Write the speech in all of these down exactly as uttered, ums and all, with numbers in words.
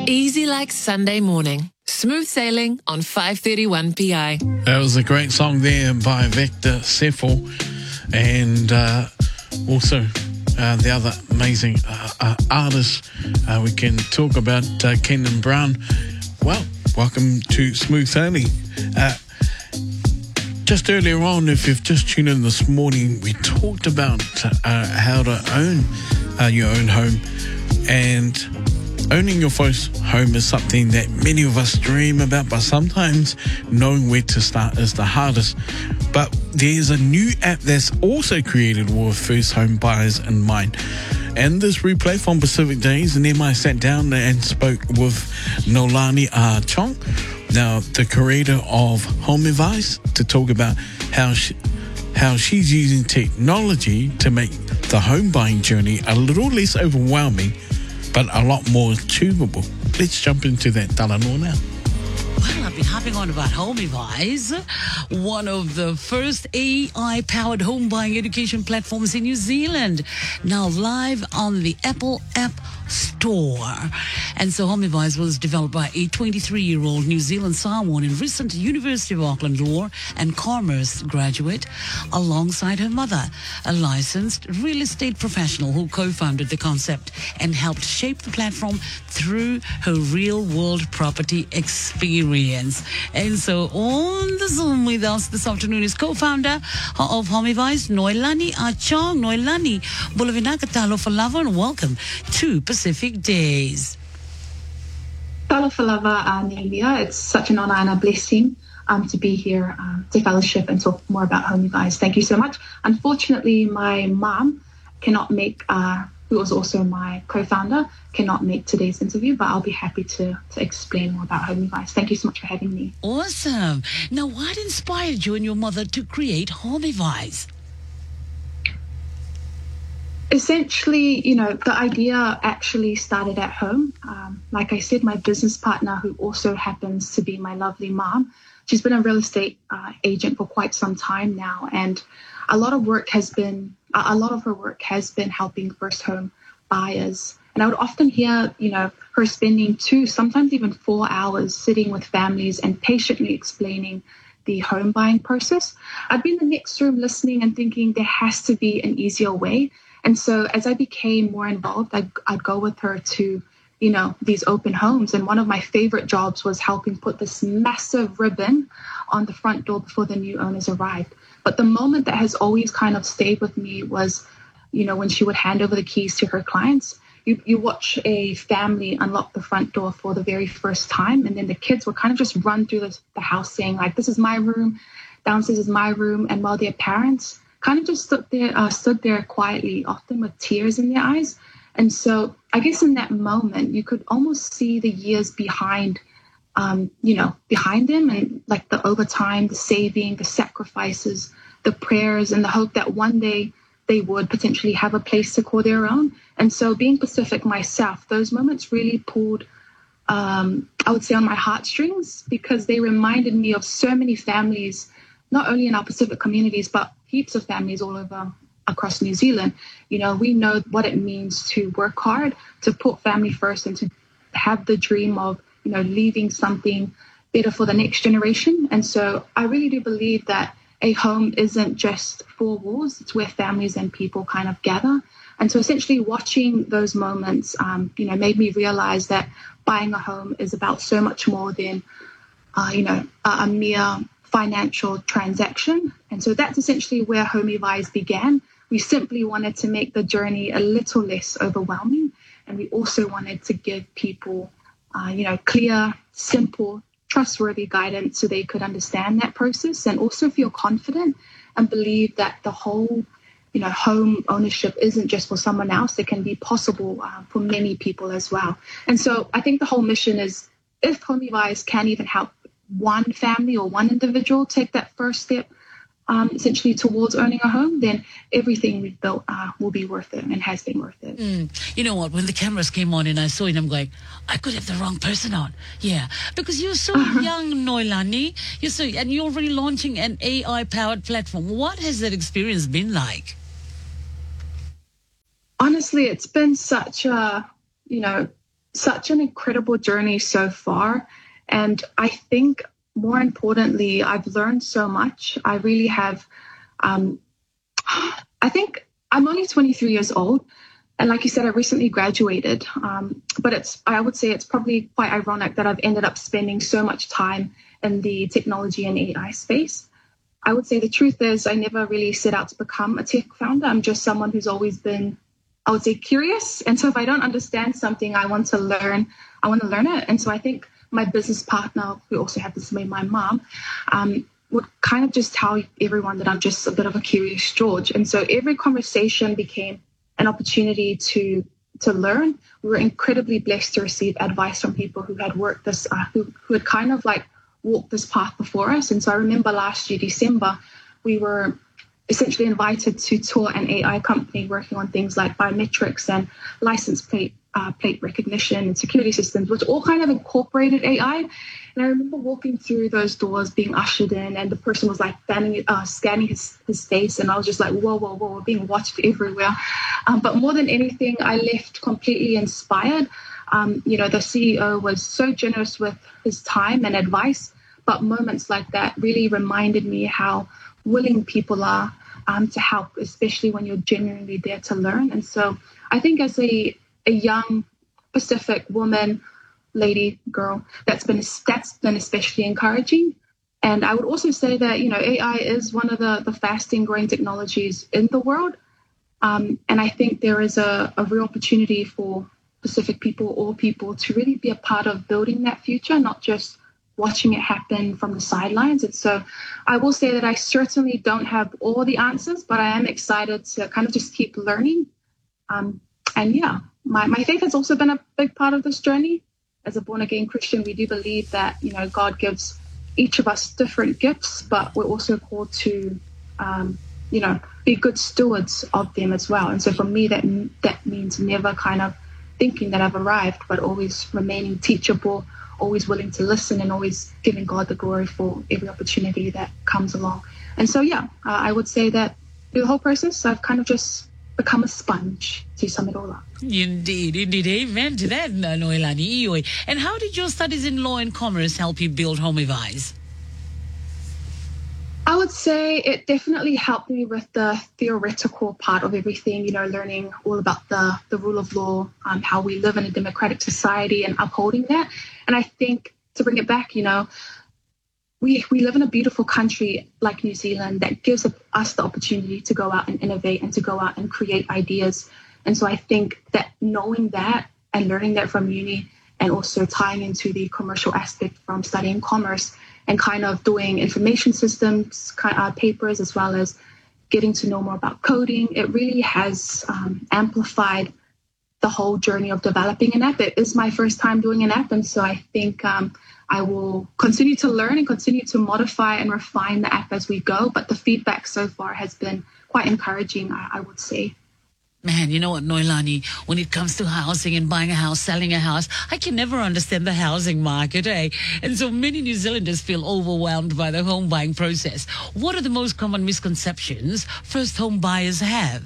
Easy like Sunday morning. Smooth sailing on five thirty-one P I. That was a great song there by Victor Seffel, and uh, also uh, the other amazing uh, uh, artists uh, we can talk about, uh, Kenan Brown. Well, welcome to Smooth Sailing. Uh, just earlier on, if you've just tuned in this morning, we talked about uh, how to own uh, your own home, and owning your first home is something that many of us dream about, but sometimes knowing where to start is the hardest. But there's a new app that's also created with first home buyers in mind. And this replay from Pacific Days, and then I sat down and spoke with Noelani uh, Chong, now the creator of Home Advice, to talk about how she, how she's using technology to make the home buying journey a little less overwhelming, but a lot more achievable. Let's jump into that, Talanoa, now. Well, I've been harping on about Home Advice, one of the first A I-powered home buying education platforms in New Zealand, now live on the Apple App Store. And so Home Advice was developed by a twenty-three-year-old New Zealand Samoan and recent University of Auckland Law and Commerce graduate, alongside her mother, a licensed real estate professional who co-founded the concept and helped shape the platform through her real-world property experience. And so on the Zoom with us this afternoon is co-founder of Home Advice, Noelani Chong. Noelani, Bulavinaka talo falava, and welcome to Pacific Days. Talo falava, Nelia. It's such an honor and a blessing um, to be here um, to fellowship and talk more about Home Advice. Thank you so much. Unfortunately, my mom cannot make, uh, who was also my co-founder, cannot make today's interview, but I'll be happy to, to explain more about Home Advice. Thank you so much for having me. Awesome. Now, what inspired you and your mother to create Home Advice? Essentially, you know, the idea actually started at home. Um, like I said, my business partner, who also happens to be my lovely mom, she's been a real estate uh, agent for quite some time now. And a lot of work has been, a lot of her work has been helping first home buyers. And I would often hear, you know, her spending two, sometimes even four hours sitting with families and patiently explaining the home buying process. I'd be in the next room listening and thinking there has to be an easier way. And so as I became more involved, I'd, I'd go with her to, you know, these open homes. And one of my favorite jobs was helping put this massive ribbon on the front door before the new owners arrived. But the moment that has always kind of stayed with me was, you know, when she would hand over the keys to her clients. You, you watch a family unlock the front door for the very first time, and then the kids would kind of just run through the, the house saying, like, this is my room, downstairs is my room. And while their parents kind of just stood there, uh, stood there quietly, often with tears in their eyes. And so I guess in that moment, you could almost see the years behind, um, you know, behind them, and like the overtime, the saving, the sacrifices, the prayers, and the hope that one day they would potentially have a place to call their own. And so being Pacific myself, those moments really pulled, um, I would say, on my heartstrings, because they reminded me of so many families, not only in our Pacific communities, but heaps of families all over across New Zealand. You know, we know what it means to work hard, to put family first, and to have the dream of, you know, leaving something better for the next generation. And so I really do believe that a home isn't just four walls, it's where families and people kind of gather. And so essentially watching those moments, um, you know, made me realize that buying a home is about so much more than, uh, you know, a, a mere financial transaction. And so that's essentially where Home Advice began. We simply wanted to make the journey a little less overwhelming. And we also wanted to give people, uh, you know, clear, simple, trustworthy guidance so they could understand that process and also feel confident and believe that the whole, you know, home ownership isn't just for someone else. It can be possible uh, for many people as well. And so I think the whole mission is, if Home Advice can even help one family or one individual take that first step, um, essentially towards owning a home, then everything we've built uh, will be worth it and has been worth it. Mm. You know what? When the cameras came on and I saw it, I'm going, I could have the wrong person on. Yeah, because you're so uh-huh. young, Noelani. You're so, and you're already launching an A I-powered platform. What has that experience been like? Honestly, it's been such a, you know, such an incredible journey so far. And I think more importantly, I've learned so much. I really have, um, I think I'm only twenty-three years old. And like you said, I recently graduated. Um, but it's, I would say it's probably quite ironic that I've ended up spending so much time in the technology and A I space. I would say the truth is I never really set out to become a tech founder. I'm just someone who's always been, I would say, curious. And so if I don't understand something, I want to learn, I want to learn it. And so I think my business partner, who also happens to be my mom, um, would kind of just tell everyone that I'm just a bit of a curious George. And so every conversation became an opportunity to to learn. We were incredibly blessed to receive advice from people who had worked this, uh, who, who had kind of like walked this path before us. And so I remember last year, December, we were essentially invited to tour an A I company working on things like biometrics and license plate uh, plate recognition and security systems, which all kind of incorporated A I. And I remember walking through those doors, being ushered in, and the person was like scanning, uh, scanning his, his face. And I was just like, whoa, whoa, whoa, we're being watched everywhere. Um, but more than anything, I left completely inspired. Um, you know, the C E O was so generous with his time and advice, but moments like that really reminded me how willing people are um, to help, especially when you're genuinely there to learn. And so I think as a, a young Pacific woman, lady, girl, that's been that's been especially encouraging. And I would also say that, you know, A I is one of the, the fastest growing technologies in the world. Um, and I think there is a, a real opportunity for Pacific people, all people, to really be a part of building that future, not just watching it happen from the sidelines. And so I will say that I certainly don't have all the answers, but I am excited to kind of just keep learning. Um, and yeah, my, my faith has also been a big part of this journey. As a born-again Christian, we do believe that, you know, God gives each of us different gifts, but we're also called to, um, you know, be good stewards of them as well. And so for me, that that means never kind of thinking that I've arrived, but always remaining teachable, always willing to listen, and always giving God the glory for every opportunity that comes along. And so, yeah, uh, I would say that through the whole process, I've kind of just become a sponge to sum it all up. Indeed, indeed. Amen to that, Noelani Ioi. And how did your studies in law and commerce help you build HomeVise? I would say it definitely helped me with the theoretical part of everything, you know, learning all about the, the rule of law, um, how we live in a democratic society and upholding that. And I think to bring it back, you know, we we live in a beautiful country like New Zealand that gives us the opportunity to go out and innovate and to go out and create ideas. And so I think that knowing that and learning that from uni, and also tying into the commercial aspect from studying commerce and kind of doing information systems uh, papers, as well as getting to know more about coding, it really has um, amplified the whole journey of developing an app. It is my first time doing an app, and so I think um, I will continue to learn and continue to modify and refine the app as we go. But the feedback so far has been quite encouraging, I, I would say. Man, you know what, Noelani, when it comes to housing and buying a house, selling a house, I can never understand the housing market, eh? And so many New Zealanders feel overwhelmed by the home buying process. What are the most common misconceptions first home buyers have?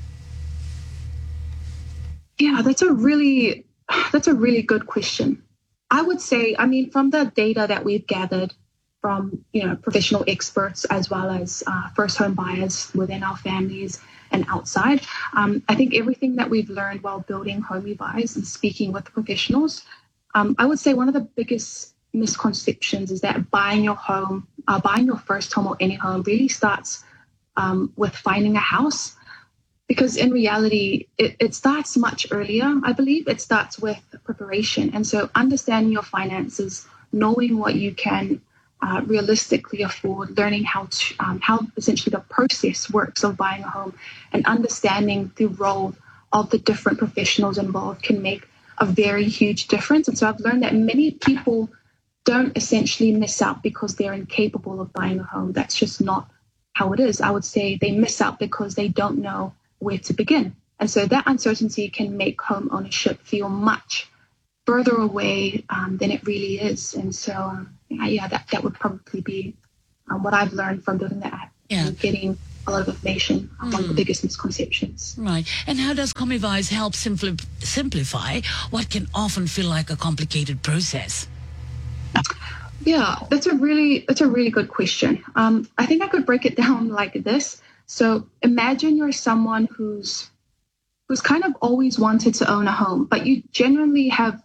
Yeah, that's a really, that's a really good question. I would say, I mean, from the data that we've gathered from, you know, professional experts as well as uh, first home buyers within our families and outside, um, I think everything that we've learned while building HomeVise and speaking with professionals, um, I would say one of the biggest misconceptions is that buying your home, uh, buying your first home or any home really starts um, with finding a house. Because in reality, it, it starts much earlier, I believe. It starts with preparation. And so understanding your finances, knowing what you can uh, realistically afford, learning how to, um, how essentially the process works of buying a home, and understanding the role of the different professionals involved can make a very huge difference. And so I've learned that many people don't essentially miss out because they're incapable of buying a home. That's just not how it is. I would say they miss out because they don't know where to begin. And so that uncertainty can make home ownership feel much further away um, than it really is. And so, um, yeah, that, that would probably be um, what I've learned from building the app. Yeah. And getting a lot of information, um, one of the biggest misconceptions. Right. And how does Comivise help simpli- simplify what can often feel like a complicated process? Yeah, that's a really that's a really good question. Um, I think I could break it down like this. So imagine you're someone who's who's kind of always wanted to own a home, but you genuinely have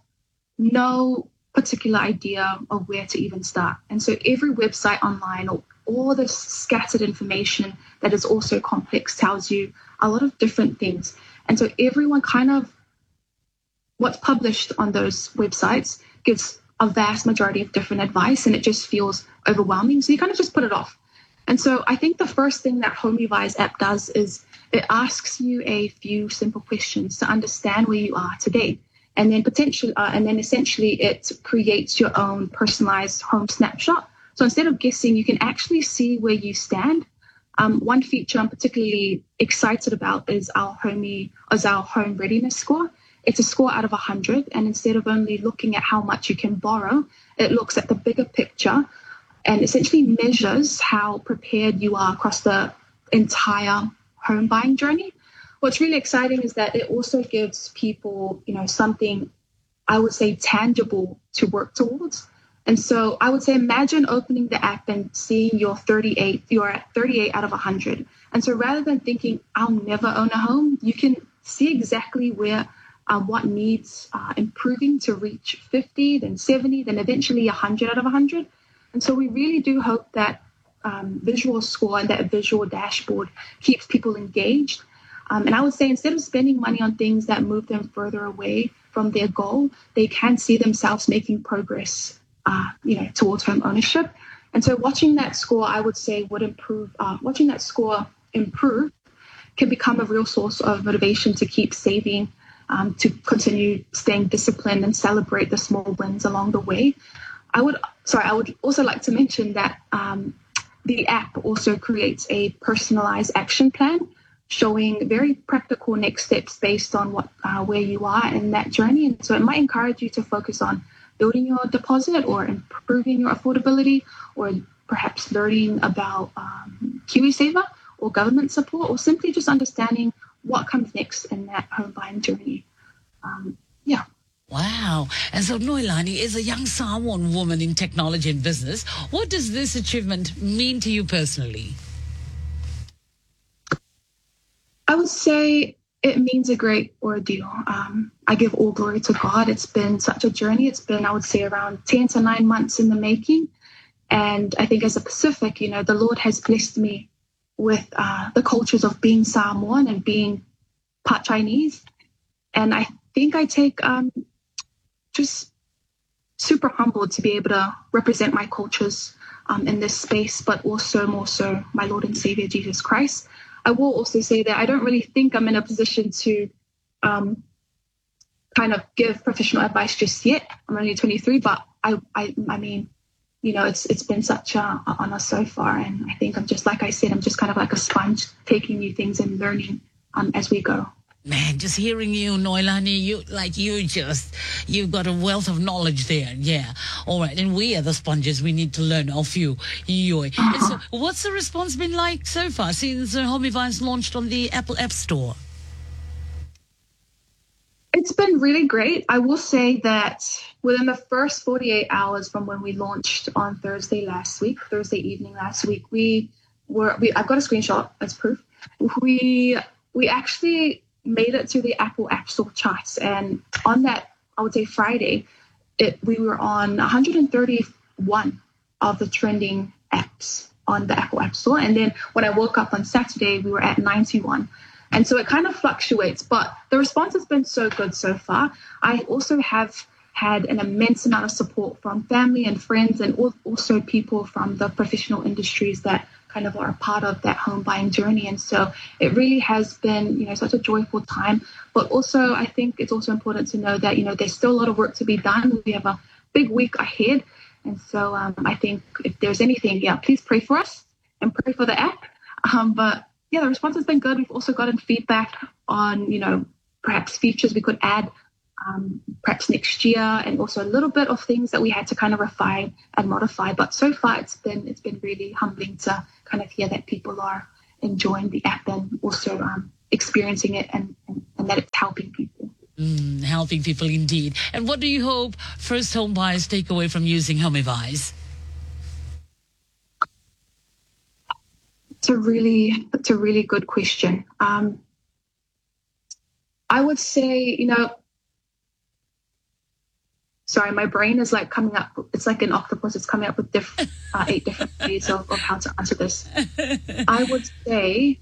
no particular idea of where to even start. And so every website online or all this scattered information that is also complex tells you a lot of different things. And so everyone kind of, what's published on those websites gives a vast majority of different advice, and it just feels overwhelming. So you kind of just put it off. And so I think the first thing that Comivise app does is it asks you a few simple questions to understand where you are today. And then potentially, uh, and then essentially it creates your own personalized home snapshot. So instead of guessing, you can actually see where you stand. Um, one feature I'm particularly excited about is our homey, is our home readiness score. It's a score out of one hundred, and instead of only looking at how much you can borrow, it looks at the bigger picture and essentially measures how prepared you are across the entire home buying journey. What's really exciting is that it also gives people, you know, something I would say tangible to work towards. And so I would say imagine opening the app and seeing your thirty-eight, you're at thirty-eight out of one hundred. And so rather than thinking, I'll never own a home, you can see exactly where um, what needs uh, improving to reach fifty, then seventy, then eventually one hundred out of one hundred. And so we really do hope that um, visual score and that visual dashboard keeps people engaged. Um, and I would say instead of spending money on things that move them further away from their goal, they can see themselves making progress, uh, you know, towards home ownership. And so watching that score, I would say, would improve. Uh, watching that score improve can become a real source of motivation to keep saving, um, to continue staying disciplined and celebrate the small wins along the way. I would, sorry, I would also like to mention that um, the app also creates a personalized action plan, showing very practical next steps based on what uh, where you are in that journey. And so it might encourage you to focus on building your deposit or improving your affordability, or perhaps learning about um, KiwiSaver or government support, or simply just understanding what comes next in that home buying journey. Um, yeah. Wow. And so Noelani is a young Samoan woman in technology and business. What does this achievement mean to you personally? I would say it means a great ordeal. Um, I give all glory to God. It's been such a journey. It's been, I would say, around ten to nine months in the making. And I think as a Pacific, you know, the Lord has blessed me with uh, the cultures of being Samoan and being part Chinese. And I think I take um, just super humbled to be able to represent my cultures um, in this space, but also more so my Lord and Savior, Jesus Christ. I will also say that I don't really think I'm in a position to um, kind of give professional advice just yet. I'm only twenty-three, but I, I, I mean, you know, it's it's been such a honor so far, and I think I'm just, like I said, I'm just kind of like a sponge, taking new things and learning um, as we go. Man, just hearing you, Noelani, you like you just, you've got a wealth of knowledge there. Yeah. All right. And we are the sponges. We need to learn off you. Yoy. And so what's the response been like so far since uh, Comivise launched on the Apple App Store? It's been really great. I will say that within the first forty-eight hours from when we launched on Thursday last week, Thursday evening last week, we were, we, I've got a screenshot as proof. We, we actually made it to the Apple App Store charts, and on that, I would say Friday, it we were on one hundred thirty-one of the trending apps on the Apple App Store, and then when I woke up on Saturday, we were at ninety-one. And so it kind of fluctuates, but the response has been so good so far. I also have had an immense amount of support from family and friends, and also people from the professional industries that kind of are a part of that home buying journey. And so it really has been, you know, such a joyful time. But also, I think it's also important to know that, you know, there's still a lot of work to be done. We have a big week ahead. And so um, I think if there's anything, yeah, please pray for us and pray for the app. Um, but yeah, the response has been good. We've also gotten feedback on, you know, perhaps features we could add Um, perhaps next year, and also a little bit of things that we had to kind of refine and modify. But so far, it's been it's been really humbling to kind of hear that people are enjoying the app and also um, experiencing it and, and, and that it's helping people. Mm, helping people indeed. And what do you hope first home buyers take away from using HomeAdvice? It's a really, it's a really good question. Um, I would say, you know, sorry, my brain is like coming up. It's like an octopus. It's coming up with different, uh, eight different ways of, of how to answer this. I would say,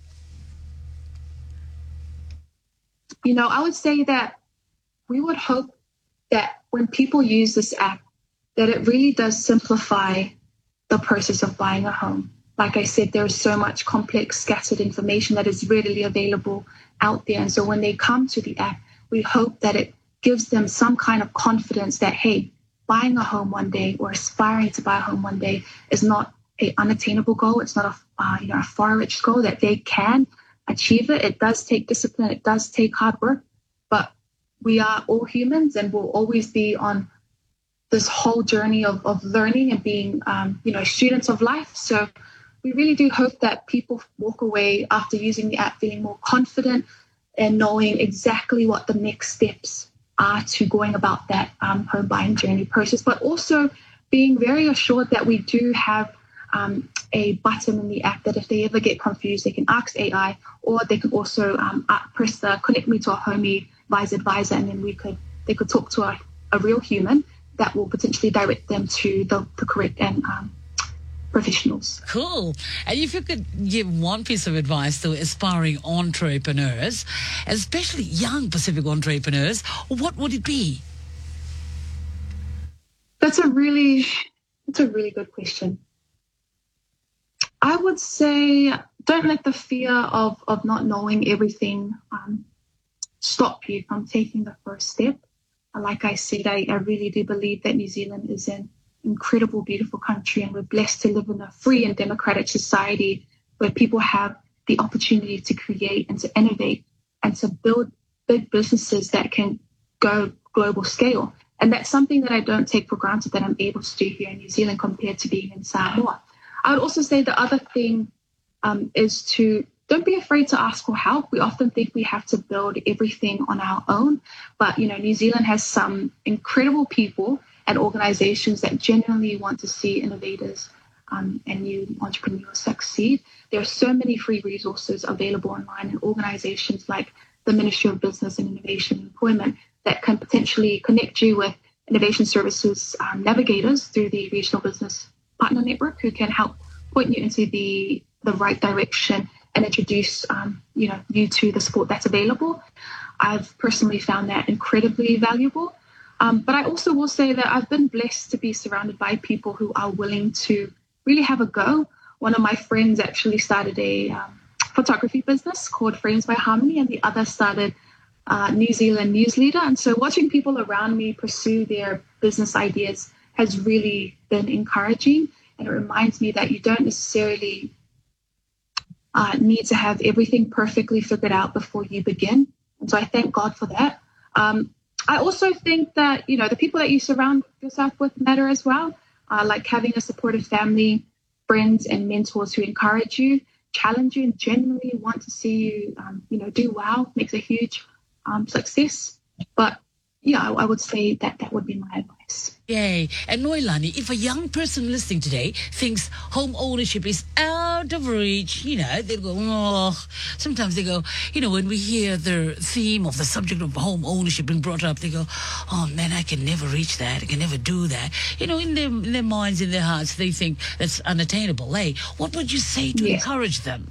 you know, I would say that we would hope that when people use this app, that it really does simplify the process of buying a home. Like I said, there's so much complex, scattered information that is readily available out there. And so when they come to the app, we hope that it gives them some kind of confidence that, hey, buying a home one day or aspiring to buy a home one day is not an unattainable goal. It's not a, uh, you know, a far-reached goal, that they can achieve it. It does take discipline. It does take hard work. But we are all humans and will always be on this whole journey of, of learning and being, um, you know, students of life. So we really do hope that people walk away after using the app feeling more confident and knowing exactly what the next steps are to going about that um, home buying journey process, but also being very assured that we do have um, a button in the app that if they ever get confused, they can ask A I, or they can also um, press the connect me to a HomeAdvice advisor, and then we could they could talk to a, a real human that will potentially direct them to the, the correct and um, professionals. Cool. And if you could give one piece of advice to aspiring entrepreneurs, especially young Pacific entrepreneurs, what would it be? That's a really, that's a really good question. I would say don't let the fear of, of not knowing everything um, stop you from taking the first step. Like I said, I, I really do believe that New Zealand is an incredible, beautiful country, and we're blessed to live in a free and democratic society where people have the opportunity to create and to innovate and to build big businesses that can go global scale. And that's something that I don't take for granted that I'm able to do here in New Zealand compared to being in Samoa. I would also say the other thing um, is to don't be afraid to ask for help. We often think we have to build everything on our own, but you know, New Zealand has some incredible people and organizations that genuinely want to see innovators um, and new entrepreneurs succeed. There are so many free resources available online, and organizations like the Ministry of Business and Innovation and Employment that can potentially connect you with innovation services um, navigators through the Regional Business Partner Network, who can help point you into the, the right direction and introduce um, you know, you to the support that's available. I've personally found that incredibly valuable. Um, but I also will say that I've been blessed to be surrounded by people who are willing to really have a go. One of my friends actually started a um, photography business called Frames by Harmony, and the other started uh, New Zealand Newsleader. And so watching people around me pursue their business ideas has really been encouraging. And it reminds me that you don't necessarily uh, need to have everything perfectly figured out before you begin. And so I thank God for that. Um, I also think that, you know, the people that you surround yourself with matter as well, uh, like having a supportive family, friends and mentors who encourage you, challenge you, and genuinely want to see you, um, you know, do well, makes a huge um, success. But yeah, I, I would say that that would be my advice. Yay. And Noelani, if a young person listening today thinks home ownership is out of reach, you know, they go, oh, sometimes they go, you know, when we hear the theme of the subject of home ownership being brought up, they go, oh man, I can never reach that. I can never do that. You know, in their, in their minds, in their hearts, they think that's unattainable. Hey, what would you say to yeah. encourage them?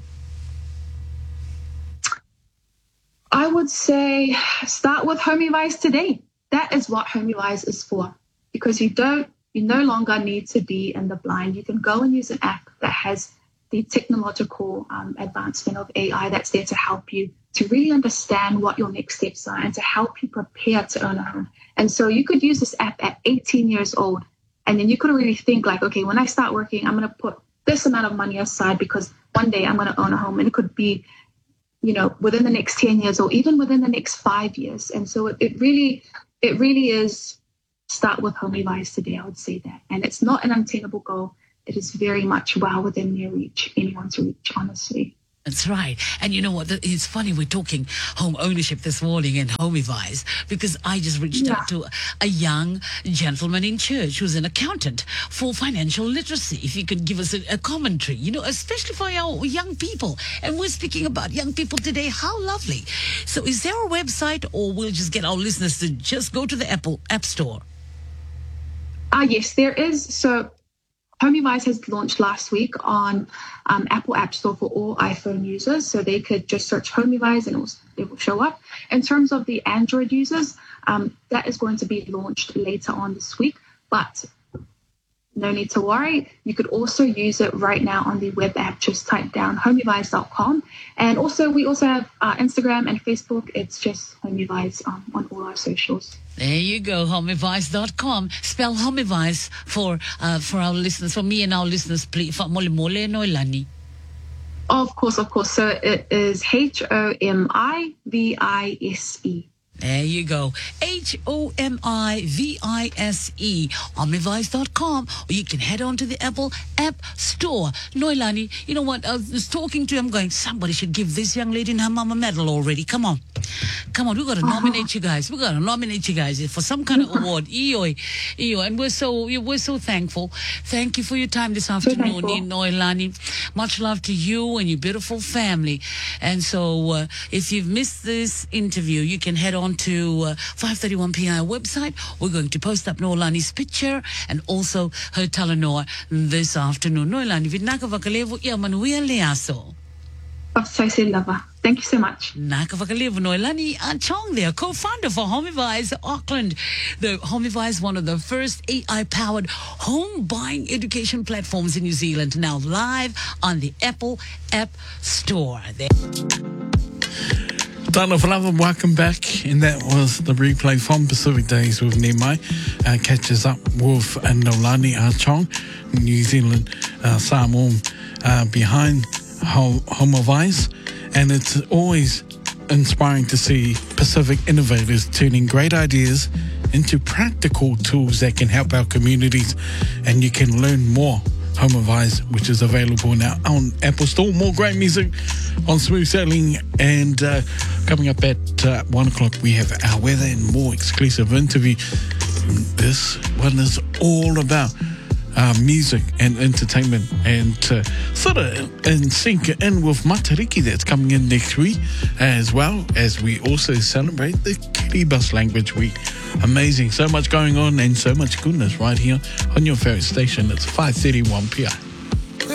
I would say start with HomeAdvice today. That is what HomeAdvice is for, because you don't, you no longer need to be in the blind. You can go and use an app that has the technological um, advancement of A I that's there to help you to really understand what your next steps are and to help you prepare to own a home. And so you could use this app at eighteen years old, and then you could really think like, okay, when I start working, I'm going to put this amount of money aside because one day I'm going to own a home, and it could be, you know, within the next ten years or even within the next five years. And so it, it really, it really is start with HomeAdvice today. I would say that. And it's not an unattainable goal. It is very much well within their reach, anyone's reach, honestly. That's right. And you know what? It's funny we're talking home ownership this morning and home advice because I just reached Yeah. out to a young gentleman in church who's an accountant for financial literacy. If you could give us a, a commentary, you know, especially for our young people. And we're speaking about young people today. How lovely. So is there a website, or we'll just get our listeners to just go to the Apple App Store? Ah, yes, there is. So HomeAdvice has launched last week on um, Apple App Store for all iPhone users. So they could just search HomeAdvice and it will, it will show up. In terms of the Android users, um, that is going to be launched later on this week. But no need to worry. You could also use it right now on the web app. Just type down home advice dot com. And also, we also have uh, Instagram and Facebook. It's just HomeAdvice um, on all our socials. There you go, home advice dot com. Spell home advice for uh, for our listeners, for me and our listeners, please. For Mole Mole Noilani. Of course, of course. So it is H O M I V I S E. There you go. H O M I V I S E. home advice dot com. Or you can head on to the Apple App Store. Noilani, you know what? I was talking to him going, somebody should give this young lady and her mama medal already. Come on. Come on, we've got to nominate you guys. We've got to nominate you guys for some kind of award. Eoi, Eoi. And we're so we're so thankful. Thank you for your time this afternoon, Noilani. Much love to you and your beautiful family. And so uh, if you've missed this interview, you can head on to uh, five thirty-one P I website. We're going to post up Noilani's picture and also her talanoa this afternoon. Noilani, vidnaka vakalevo ia manuia leaso. Thank you so much. Nakavakaliv Noilani Achong there, co-founder for HomeAdvice Auckland. The HomeAdvice, one of the first A I-powered home buying education platforms in New Zealand, now live on the Apple App Store. There. Dana Falava, welcome back. And that was the replay from Pacific Days with Nemai. Uh, catches up with uh, Noilani Achong, New Zealand uh, Samoan uh, behind HomeAdvice. And it's always inspiring to see Pacific innovators turning great ideas into practical tools that can help our communities. And you can learn more. HomeAdvice, which is available now on Apple Store. More great music on Smooth Sailing. And uh, coming up at uh, one o'clock, we have our weather and more exclusive interview. This one is all about Uh, music and entertainment, and uh, sort of in sync in with Matariki that's coming in next week, as well as we also celebrate the Kiribati Language Week. Amazing, so much going on and so much goodness right here on your favorite station. It's five thirty-one P I.